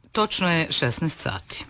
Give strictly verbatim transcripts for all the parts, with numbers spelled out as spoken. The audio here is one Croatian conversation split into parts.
Točno je šesnaest sati.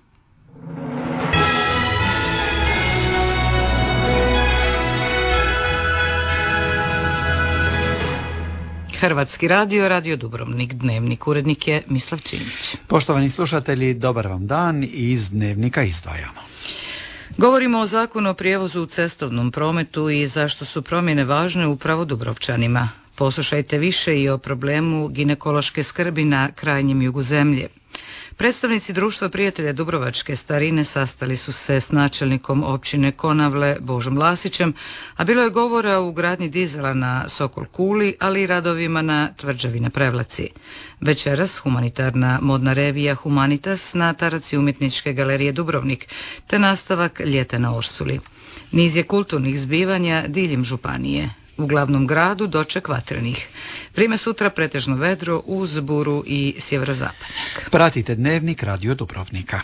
Hrvatski radio, Radio Dubrovnik, Dnevnik, urednik je Mislav Činić. Poštovani slušatelji, dobar vam dan i iz Dnevnika izdvajamo. Govorimo o zakonu o prijevozu u cestovnom prometu i zašto su promjene važne upravo Dubrovčanima. Poslušajte više i o problemu ginekološke skrbi na krajnjem jugu zemlje. Predstavnici Društva prijatelja Dubrovačke starine sastali su se s načelnikom općine Konavle Božom Lasićem, a bilo je govora o ugradnji dizela na Sokol Kuli, ali i radovima na Tvrđavi na Prevlaci. Večeras humanitarna modna revija Humanitas na taraci Umjetničke galerije Dubrovnik, te nastavak Ljeta na Orsuli. Niz je kulturnih zbivanja diljem županije. U glavnom gradu doček vatrenih. Vrime sutra pretežno vedro uz buru i sjeverozapadnjak. Pratite Dnevnik Radio Dubrovnika.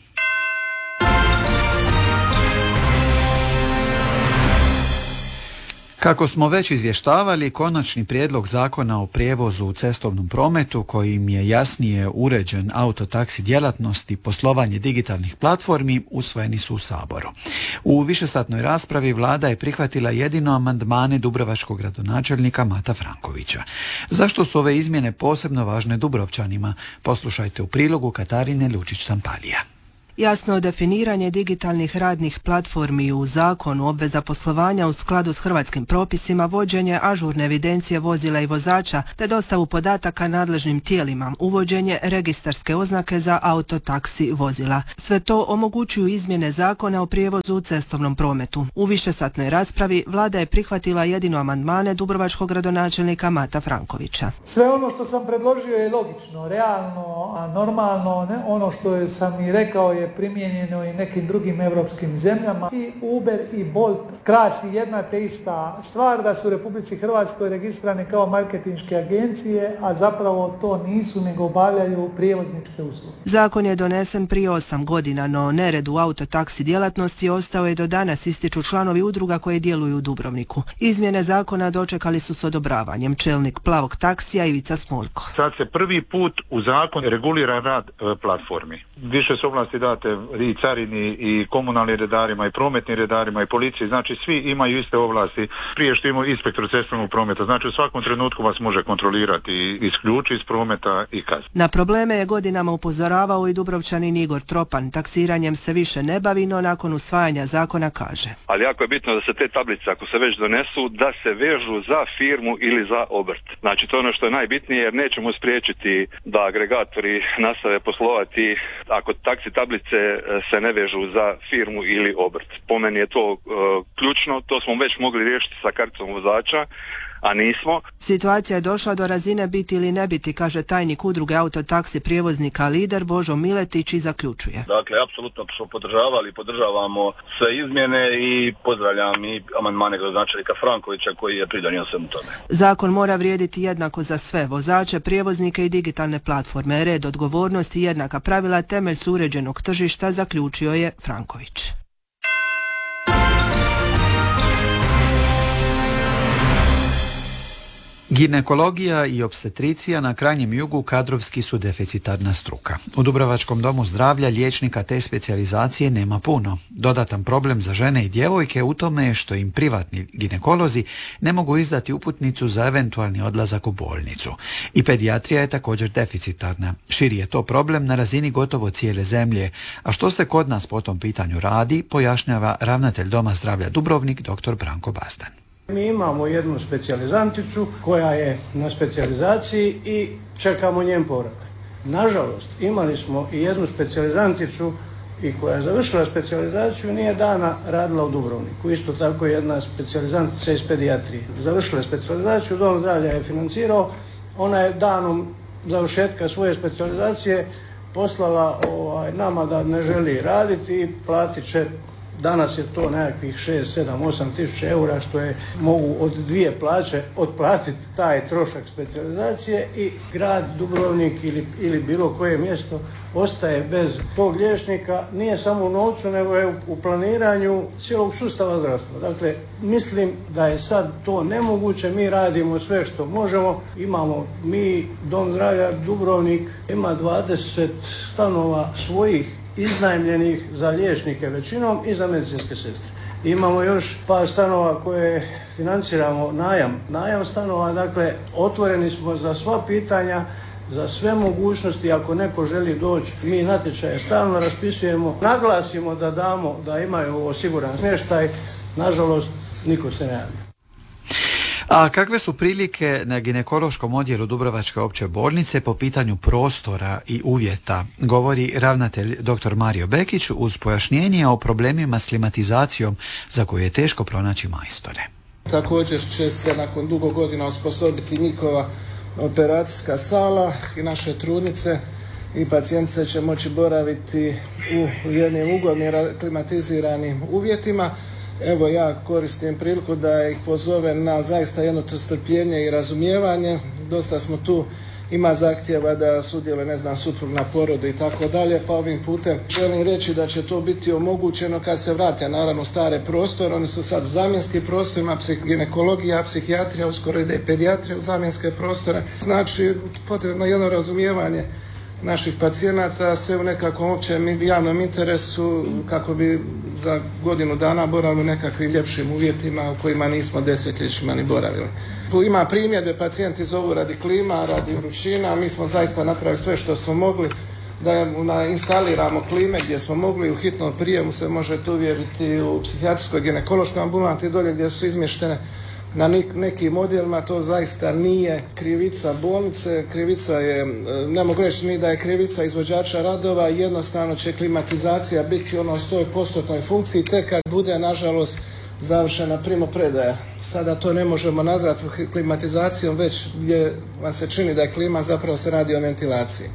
Kako smo već izvještavali, konačni prijedlog zakona o prijevozu u cestovnom prometu kojim je jasnije uređen autotaksi djelatnost i poslovanje digitalnih platformi usvojeni su u Saboru. U višesatnoj raspravi Vlada je prihvatila jedino amandmane dubrovačkog gradonačelnika Mata Frankovića. Zašto su ove izmjene posebno važne Dubrovčanima? Poslušajte u prilogu Katarine Lučić-Sampalija. Jasno definiranje digitalnih radnih platformi u zakonu, obveza poslovanja u skladu s hrvatskim propisima, vođenje ažurne evidencije vozila i vozača, te dostavu podataka nadležnim tijelima, uvođenje registarske oznake za autotaksi vozila. Sve to omogućuju izmjene zakona o prijevozu u cestovnom prometu. U višesatnoj raspravi Vlada je prihvatila jedino amandmane dubrovačkog gradonačelnika Mata Frankovića. Sve ono što sam predložio je logično, realno, a normalno, ne? Ono što sam i rekao je primijenjeno i nekim drugim europskim zemljama. I Uber i Bolt krasi jedna te ista stvar, da su u Republici Hrvatskoj registrirani kao marketinške agencije, a zapravo to nisu, nego obavljaju prijevozničke usluge. Zakon je donesen prije osam godina, no nered u autotaksi djelatnosti ostao je do danas, ističu članovi udruga koje djeluju u Dubrovniku. Izmjene zakona dočekali su s odobravanjem. Čelnik Plavog taksija Ivica Smoljko. Sad se prvi put u zakon regulira rad e, platformi. Više su ovlasti date i carini i komunalnim redarima i prometnim redarima i policiji, znači svi imaju iste ovlasti prije što imaju inspektor cestovnog prometa, znači u svakom trenutku vas može kontrolirati i isključiti iz prometa i kazniti. Na probleme je godinama upozoravao i Dubrovčanin Igor Tropan. Taksiranjem se više ne bavi, no nakon usvajanja zakona kaže. Ali jako je bitno da se te tablice, ako se već donesu, da se vežu za firmu ili za obrt. Znači to je ono što je najbitnije, jer nećemo spriječiti da agregatori nastave poslovati ako taksi tablice se ne vežu za firmu ili obrt. Po meni je to uh, ključno, to smo već mogli riješiti sa karticom vozača, a nismo. Situacija je došla do razine biti ili ne biti, kaže tajnik udruge autotaksi prijevoznika Lider Božo Miletić i zaključuje. Dakle, apsolutno smo podržavali i podržavamo sve izmjene i pozdravljam i amandmane gradonačelnika Frankovića koji je pridonio svemu tome. Zakon mora vrijediti jednako za sve, vozače, prijevoznike i digitalne platforme. Red, odgovornost i jednaka pravila temelj su uređenog tržišta, zaključio je Franković. Ginekologija i opstetricija na krajnjem jugu kadrovski su deficitarna struka. U Dubrovačkom domu zdravlja liječnika te specijalizacije nema puno. Dodatan problem za žene i djevojke u tome je što im privatni ginekolozi ne mogu izdati uputnicu za eventualni odlazak u bolnicu. I pedijatrija je također deficitarna. Širi je to problem na razini gotovo cijele zemlje. A što se kod nas po tom pitanju radi, pojašnjava ravnatelj Doma zdravlja Dubrovnik dr. Branko Bastan. Mi imamo jednu specijalizanticu koja je na specijalizaciji i čekamo njen povratak. Nažalost, imali smo i jednu specijalizanticu i koja je završila specijalizaciju, nije dana radila u Dubrovniku. Isto tako jedna specijalizantica iz pedijatrije. Završila je specijalizaciju, Dom zdravlja je financirao, ona je danom završetka svoje specijalizacije poslala ovaj, nama da ne želi raditi i platit će Danas je to nekakvih šest, sedam, osam tisuća eura što je mogu od dvije plaće otplatiti taj trošak specijalizacije i grad Dubrovnik ili, ili bilo koje mjesto ostaje bez tog liječnika, nije samo u novcu nego je u planiranju cijelog sustava zdravstva. Dakle, mislim da je sad to nemoguće, mi radimo sve što možemo, imamo mi Dom zdravlja Dubrovnik ima dvadeset stanova svojih iznajmljenih za liječnike većinom i za medicinske sestre. Imamo još par stanova koje financiramo najam, najam stanova, dakle otvoreni smo za sva pitanja, za sve mogućnosti. Ako neko želi doći, mi natječaje stalno raspisujemo, naglasimo da damo, da imaju osiguran smještaj, nažalost niko se ne javlja. A kakve su prilike na ginekološkom odjelu Dubrovačke opće bolnice po pitanju prostora i uvjeta, govori ravnatelj dr. Mario Bekić uz pojašnjenje o problemima s klimatizacijom za koju je teško pronaći majstore. Također će se nakon dugo godina osposobiti njihova operacijska sala i naše trudnice i pacijentice će moći boraviti u jednim ugodnim klimatiziranim uvjetima. Evo ja koristim priliku da ih pozovem na zaista jedno strpljenje i razumijevanje. Dosta smo tu, ima zahtjeva da sudjeluje, ne znam, suprug na porodu i tako dalje, pa ovim putem želim reći da će to biti omogućeno kad se vrate naravno stare prostore. Oni su sad u zamjenski prostor, ima ginekologija, psihijatrija, uskoro ide i pedijatrija u zamjenske prostore. Znači potrebno jedno razumijevanje naših pacijenata, sve u nekakvom općem javnom interesu kako bi za godinu dana boravili u nekakvim ljepšim uvjetima u kojima nismo desetljećima ni boravili. Tu ima primjedbe, pacijenti zovu radi klima, radi vrućina, mi smo zaista napravili sve što smo mogli da instaliramo klime gdje smo mogli. U hitnom prijemu se možete uvjeriti u psihijatrijskoj ginekološkoj ambulanti dolje gdje su izmještene na nekim odjelima. To zaista nije krivica bolnice, krivica je, ne mogu reći ni da je krivica izvođača radova, jednostavno će klimatizacija biti ono u sto posto funkciji tek kad bude nažalost završena primopredaja. Sada to ne možemo nazvati klimatizacijom, već gdje vam se čini da je klima, zapravo se radi o ventilaciji.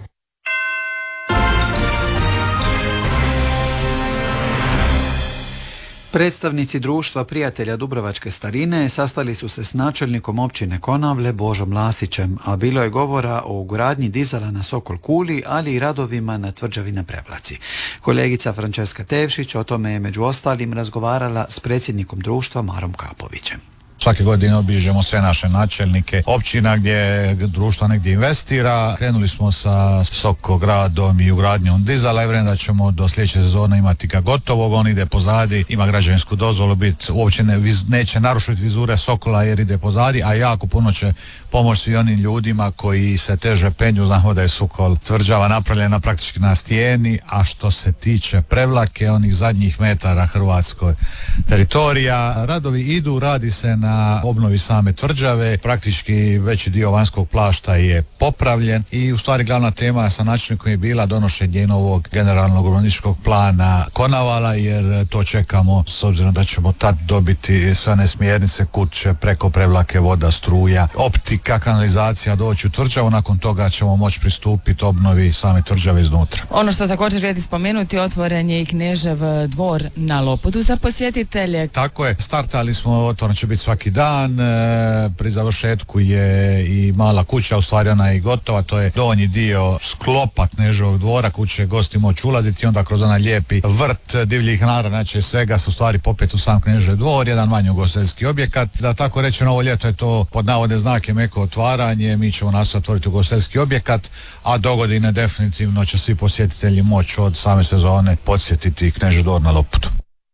Predstavnici društva prijatelja Dubrovačke starine sastali su se s načelnikom općine Konavle Božom Lasićem, a bilo je govora o ugradnji dizala na Sokol Kuli, ali i radovima na tvrđavi na Prevlaci. Kolegica Frančeska Tevšić o tome je među ostalim razgovarala s predsjednikom društva Marom Kapovićem. Svake godine obiđemo sve naše načelnike općina gdje društvo negdje investira. Krenuli smo sa Sokogradom i ugradnjom dizala. Vjerujem da ćemo do sljedeće sezone imati ga gotovog. On ide pozadi, ima građevinsku dozvolu, biti uopće ne, neće narušiti vizure Sokola jer ide pozadi, a jako puno će pomoći svi onim ljudima koji se teže penju. Znamo da je Sokol tvrđava napravljena praktički na stijeni, a što se tiče Prevlake, onih zadnjih metara hrvatskoj teritorija, radovi idu, radi se na na obnovi same tvrđave, praktički veći dio vanjskog plašta je popravljen i u stvari glavna tema sa načelnikom je bila donošenje novog generalnog urbanističkog plana Konavala, jer to čekamo s obzirom da ćemo tad dobiti sve one smjernice kud će preko Prevlake voda, struja, optika, kanalizacija doći u tvrđavu. Nakon toga ćemo moći pristupiti obnovi same tvrđave iznutra. Ono što također vrijedi spomenuti, otvoren je i Knežev dvor na Loputu za posjetitelje. Tako je, startali smo, otvoren će biti svaki dan, e, pri završetku je i mala kuća, u stvari ona je i gotova, to je donji dio sklopa Kneževog dvora, kuće gosti moći ulaziti i onda kroz onaj lijepi vrt divljih nara, znači svega se u stvari popet u sam Knežev dvor, jedan manji ugostiteljski objekat. Da tako reći, novo ljeto je to pod navodne znake meko otvaranje, mi ćemo nas otvoriti ugostiteljski objekat, a do godine definitivno će svi posjetitelji moći od same sezone podsjetiti Knežev dvor na Loputu.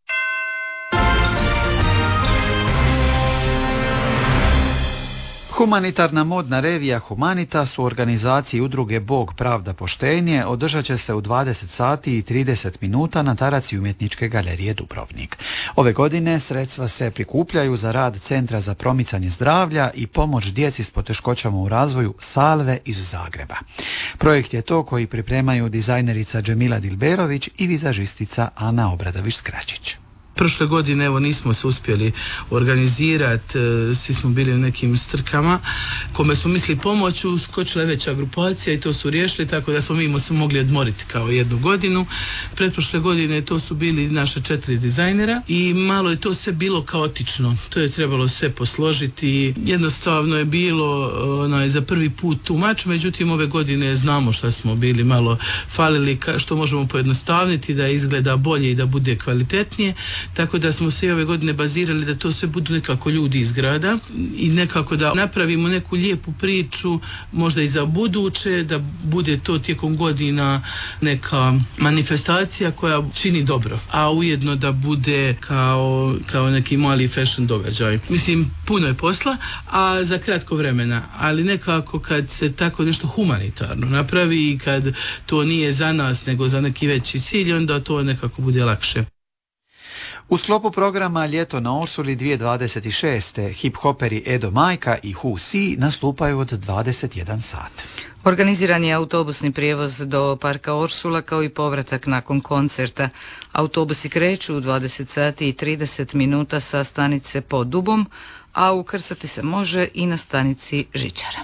Humanitarna modna revija Humanitas u organizaciji udruge Bog, pravda, poštenje održat će se u dvadeset sati i trideset minuta na taraci Umjetničke galerije Dubrovnik. Ove godine sredstva se prikupljaju za rad Centra za promicanje zdravlja i pomoć djeci s poteškoćama u razvoju Salve iz Zagreba. Projekt je to koji pripremaju dizajnerica Džemila Dilberović i vizažistica Ana Obradović-Skračić. Prošle godine evo nismo se uspjeli organizirati, svi smo bili u nekim strkama kome smo mislili pomoći, uskočila je veća grupacija i to su riješili, tako da smo mi se mogli odmoriti kao jednu godinu. Pretprošle godine to su bili naše četiri dizajnera i malo je to sve bilo kaotično, to je trebalo sve posložiti, jednostavno je bilo onaj, za prvi put tumač, međutim ove godine znamo što smo bili malo falili, što možemo pojednostavniti da izgleda bolje i da bude kvalitetnije. Tako da smo se i ove godine bazirali da to sve budu nekako ljudi iz grada i nekako da napravimo neku lijepu priču, možda i za buduće, da bude to tijekom godina neka manifestacija koja čini dobro, a ujedno da bude kao, kao neki mali fashion događaj. Mislim, puno je posla, a za kratko vremena, ali nekako kad se tako nešto humanitarno napravi i kad to nije za nas nego za neki veći cilj, onda to nekako bude lakše. U sklopu programa Ljeto na Orsuli dvije tisuće dvadeset šeste hip-hoperi Edo Majka i Who Si nastupaju od dvadeset jedan sat. Organiziran je autobusni prijevoz do parka Orsula kao i povratak nakon koncerta. Autobusi kreću u dvadeset sati i trideset minuta sa stanice Pod Dubom, a ukrcati se može i na stanici Žičara.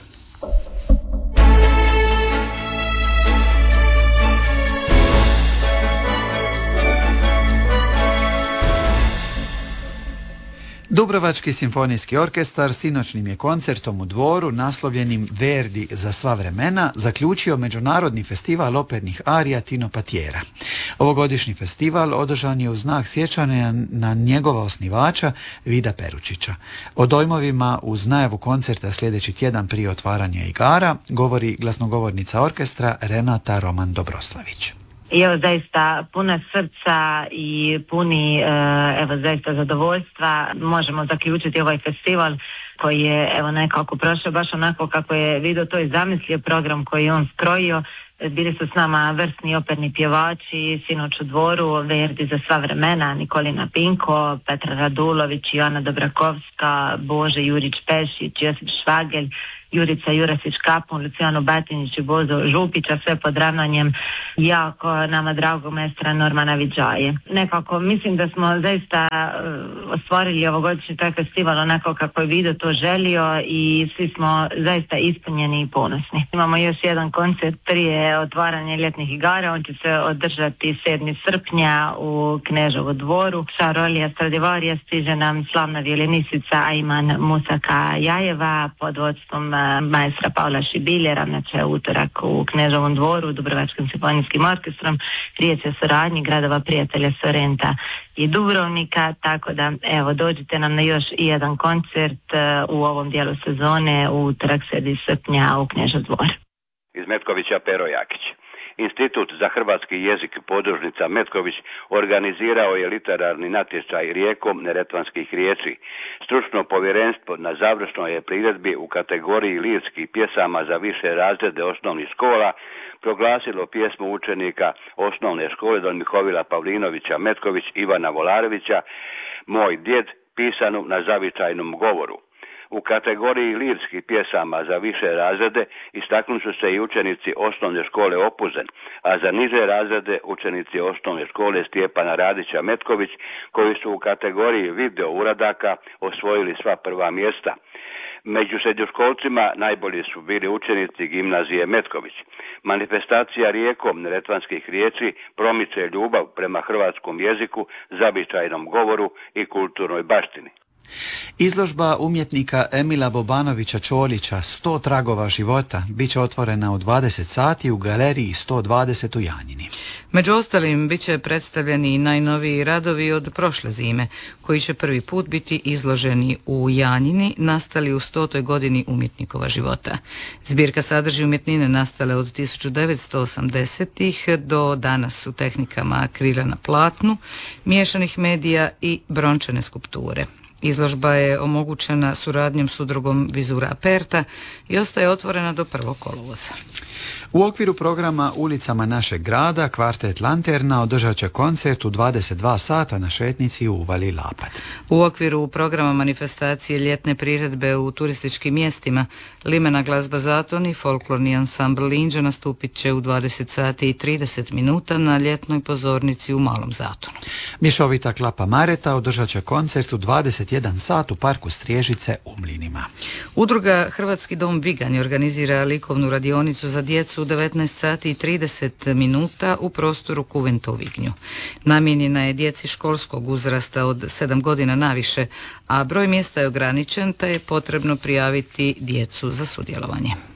Dubrovački simfonijski orkestar sinoćnim je koncertom u Dvoru naslovljenim Verdi za sva vremena zaključio Međunarodni festival opernih arija Tino Patjera. Ovogodišnji festival održan je u znak sjećanja na njegova osnivača Vida Peručića. O dojmovima uz najavu koncerta sljedeći tjedan prije otvaranja igara govori glasnogovornica orkestra Renata Roman Dobroslavić. I evo zaista puna srca i puni evo zaista zadovoljstva možemo zaključiti ovaj festival koji je evo nekako prošao baš onako kako je Vido to i zamislio, program koji je on skrojio. Bili su s nama vrsni operni pjevači, sinoć u Dvoru, Verdi za sva vremena, Nikolina Pinko, Petra Radulović, Joana Dobrakovska, Bože Jurić-Pešić, Josip Švagelj, Jurica Jurasić-Kapun, Luciano Batinić i Bozo Župića, sve pod ravnanjem jako nama dragog mestra Normana Vidžaje. Nekako mislim da smo zaista uh, ostvarili ovogodišnji taj festival onako kako je Vido to želio i svi smo zaista ispunjeni i ponosni. Imamo još jedan koncert prije otvaranja ljetnih igara, on će se održati sedmog srpnja u Kneževu Dvoru. Šarolija Stradivarija stiže nam slavna violinistica Ajman Musaka Jajeva pod vodstvom maestra Pavla Šibilje, ravnače utorak u Kneževom Dvoru, Dubrovačkim simfonijskim orkestrom. Riječ je o suradnji gradova prijatelja Sorenta i Dubrovnika, tako da evo dođite nam na još i jedan koncert uh, u ovom dijelu sezone u utorak sedmog srpnja u Knežev Dvor. Iz Metkovića Pero Jakić. Institut za hrvatski jezik podružnica Metković organizirao je literarni natječaj rijekom neretvanskih riječi. Stručno povjerenstvo na završnoj je priredbi u kategoriji lirskih pjesama za više razrede osnovnih škola proglasilo pjesmu učenika osnovne škole Don Mihovila Pavlinovića Metković Ivana Volarevića Moj djed, pisanu na zavičajnom govoru. U kategoriji lirskih pjesama za više razrede istaknuli su se i učenici osnovne škole Opuzen, a za niže razrede učenici osnovne škole Stjepana Radića Metković, koji su u kategoriji video uradaka osvojili sva prva mjesta. Među srednjoškolcima najbolji su bili učenici gimnazije Metković. Manifestacija rijekom neretvanskih riječi promiče ljubav prema hrvatskom jeziku, zavičajnom govoru i kulturnoj baštini. Izložba umjetnika Emila Bobanovića Čolića sto tragova života bit će otvorena u dvadeset sati u galeriji sto dvadeset u Janjini. Među ostalim bit će predstavljeni i najnoviji radovi od prošle zime, koji će prvi put biti izloženi u Janjini, nastali u stotoj godini umjetnikova života. Zbirka sadrži umjetnine nastale od tisuću devetsto osamdesetih do danas u tehnikama akrila na platnu, miješanih medija i brončane skulpture. Izložba je omogućena suradnjom s udrugom Vizura Aperta i ostaje otvorena do prvog kolovoza. U okviru programa Ulicama našeg grada kvartet Lanterna održat će koncert u dvadeset dva sata na šetnici u Uvali Lapat. U okviru programa manifestacije ljetne priredbe u turističkim mjestima Limena glazba Zaton i folklorni ansambl Linđa nastupit će u dvadeset sati i trideset minuta na ljetnoj pozornici u Malom Zatonu. Mješovita klapa Mareta održat će koncert u dvadeset jedan sat u parku Striježice u Mlinima. Udruga Hrvatski dom Viganj organizira likovnu radionicu za djecu u devetnaest sati i trideset minuta u prostoru Kuventa u Vignju. Namijenjena je djeci školskog uzrasta od sedam godina naviše, a broj mjesta je ograničen te je potrebno prijaviti djecu za sudjelovanje.